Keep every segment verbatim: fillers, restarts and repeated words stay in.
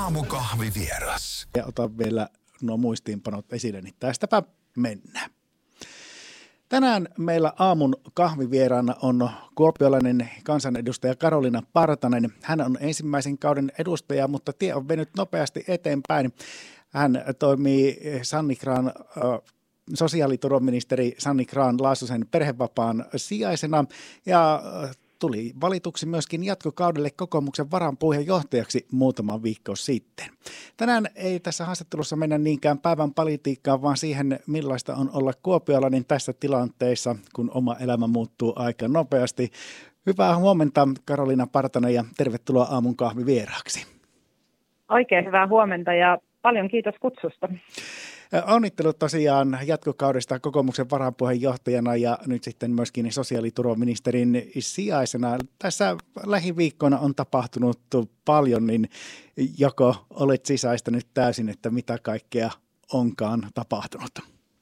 Aamukahvivieras. Ja otan vielä nuo muistiinpanot esille, niin tästäpä mennään. Tänään meillä aamun kahvivieraana on kuopiolainen kansanedustaja Karoliina Partanen. Hän on ensimmäisen kauden edustaja, mutta tie on venyt nopeasti eteenpäin. Hän toimii Sanni Grahn, sosiaaliturvaministeri Sanni Grahn-Laasosen perhevapaan sijaisena ja tuli valituksi myöskin jatkokaudelle kokoomuksen varapuheenjohtajaksi muutama viikko sitten. Tänään ei tässä haastattelussa mennä niinkään päivän politiikkaan, vaan siihen, millaista on olla kuopiolainen tässä tilanteessa, kun oma elämä muuttuu aika nopeasti. Hyvää huomenta, Karoliina Partanen, ja tervetuloa aamun kahvivieraaksi. Oikein hyvää huomenta ja paljon kiitos kutsusta. Onnittelut tosiaan jatkokaudesta kokoomuksen varapuheenjohtajana ja nyt sitten myöskin sosiaaliturvaministerin sijaisena. Tässä lähiviikkoina on tapahtunut paljon, niin joko olet sisäistänyt täysin, että mitä kaikkea onkaan tapahtunut?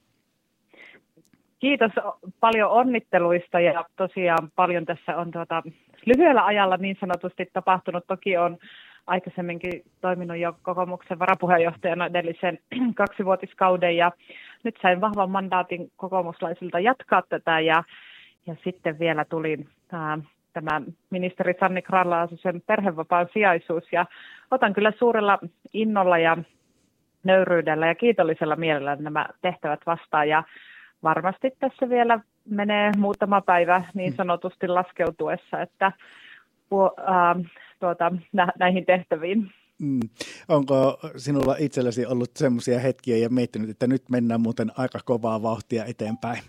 Kiitos paljon onnitteluista ja tosiaan paljon tässä on tuota, lyhyellä ajalla niin sanotusti tapahtunut. Toki on aikaisemminkin toiminut jo kokoomuksen varapuheenjohtajana edellisen kaksivuotiskauden ja nyt sain vahvan mandaatin kokoomuslaisilta jatkaa tätä ja, ja sitten vielä tuli ää, tämä ministeri Sanni Grahn-Laasosen perhevapaan sijaisuus ja otan kyllä suurella innolla ja nöyryydellä ja kiitollisella mielellä nämä tehtävät vastaan ja varmasti tässä vielä menee muutama päivä niin sanotusti laskeutuessa, että ää, Tuota, nä- näihin tehtäviin. Mm. Onko sinulla itselläsi ollut semmoisia hetkiä ja miettinyt, että nyt mennään muuten aika kovaa vauhtia eteenpäin?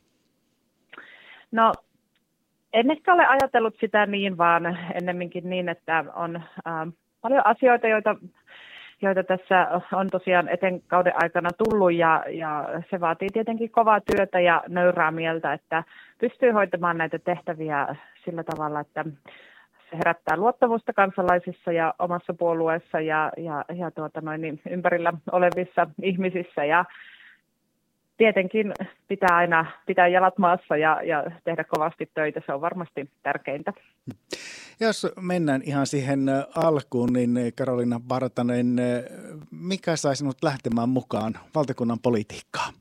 No, en ehkä ole ajatellut sitä niin, vaan ennemminkin niin, että on äh, paljon asioita, joita, joita tässä on tosiaan eteen kauden aikana tullut ja, ja se vaatii tietenkin kovaa työtä ja nöyrää mieltä, että pystyy hoitamaan näitä tehtäviä sillä tavalla, että se herättää luottamusta kansalaisissa ja omassa puolueessa ja, ja, ja tuota noin, niin ympärillä olevissa ihmisissä. Ja tietenkin pitää aina pitää jalat maassa ja, ja tehdä kovasti töitä, se on varmasti tärkeintä. Jos mennään ihan siihen alkuun, niin Karoliina Partanen, mikä sai sinut lähtemään mukaan valtakunnan politiikkaan?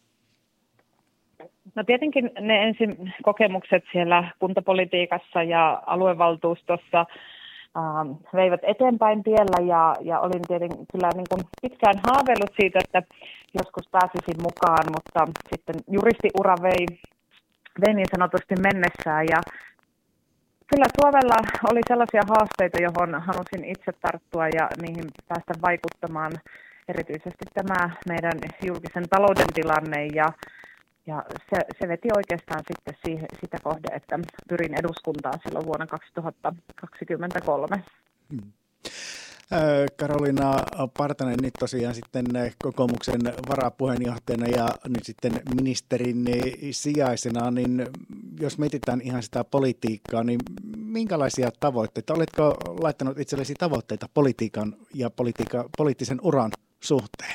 No tietenkin ne ensin kokemukset siellä kuntapolitiikassa ja aluevaltuustossa ähm, veivät eteenpäin tiellä ja, ja olin tietenkin kyllä niin kuin pitkään haaveillut siitä, että joskus pääsisin mukaan, mutta sitten juristiura vei, vei niin sanotusti mennessään ja kyllä Suomella oli sellaisia haasteita, johon halusin itse tarttua ja niihin päästä vaikuttamaan, erityisesti tämä meidän julkisen talouden tilanne ja Ja se, se veti oikeastaan sitten siihen, sitä kohde, että pyrin eduskuntaan silloin vuonna kaksituhattakaksikymmentäkolme. Hmm. Karoliina Partanen nyt tosiaan sitten kokoomuksen varapuheenjohtajana ja nyt sitten ministerin sijaisena, niin jos mietitään ihan sitä politiikkaa, niin minkälaisia tavoitteita? Oletko laittanut itsellesi tavoitteita politiikan ja politiika, poliittisen uran suhteen?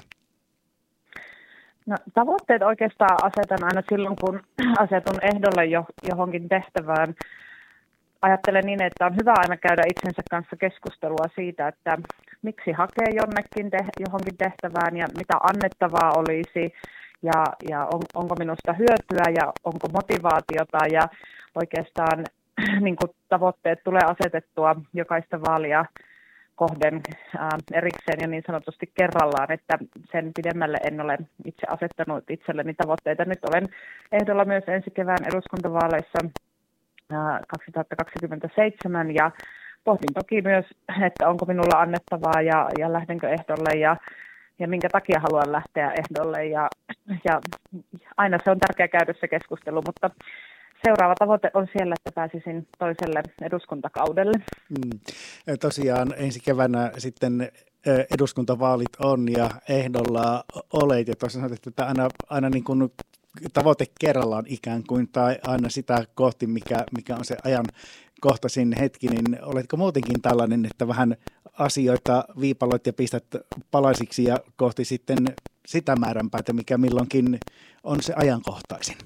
No, tavoitteet oikeastaan asetan aina silloin, kun asetun ehdolle jo, johonkin tehtävään. Ajattelen niin, että on hyvä aina käydä itsensä kanssa keskustelua siitä, että miksi hakee jonnekin te, johonkin tehtävään ja mitä annettavaa olisi ja, ja on, onko minusta hyötyä ja onko motivaatiota ja oikeastaan niin kuin tavoitteet tulee asetettua jokaista vaalia kohden ää, erikseen ja niin sanotusti kerrallaan, että sen pidemmälle en ole itse asettanut itselleni tavoitteita. Nyt olen ehdolla myös ensi kevään eduskuntavaaleissa ää, kaksituhattakaksikymmentäseitsemän ja pohdin toki myös, että onko minulla annettavaa ja, ja lähdenkö ehdolle ja, ja minkä takia haluan lähteä ehdolle ja, ja aina se on tärkeää käydä se keskustelu, mutta seuraava tavoite on siellä, että pääsisin toiselle eduskuntakaudelle. Hmm. Tosiaan ensi keväänä sitten eduskuntavaalit on ja ehdolla olet. Ja tosiaan sanoit, että aina, aina niin kuin tavoite kerrallaan ikään kuin tai aina sitä kohti, mikä, mikä on se ajan kohtaisin hetki, niin oletko muutenkin tällainen, että vähän asioita viipaloit ja pistät palasiksi ja kohti sitten sitä määränpäätä, mikä milloinkin on se ajankohtaisin?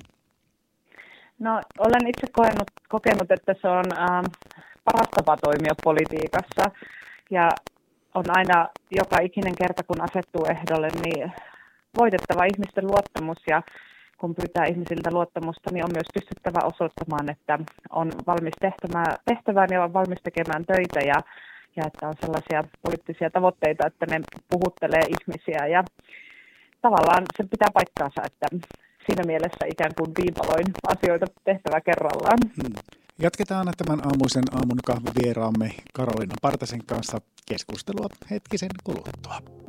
No, olen itse kokenut, kokenut että se on äh, paras tapa toimia politiikassa ja on aina joka ikinen kerta, kun asettuu ehdolle, niin voitettava ihmisten luottamus, ja kun pyytää ihmisiltä luottamusta, niin on myös pystyttävä osoittamaan, että on valmis tehtävään ja on valmis tekemään töitä, ja, ja että on sellaisia poliittisia tavoitteita, että ne puhuttelee ihmisiä, ja tavallaan se pitää paikkaansa, että siinä mielessä ikään kuin viipaloin asioita tehtävä kerrallaan. Hmm. Jatketaan tämän aamuisen aamun kahvivieraamme Karoliina Partasen kanssa keskustelua hetkisen kuluttua.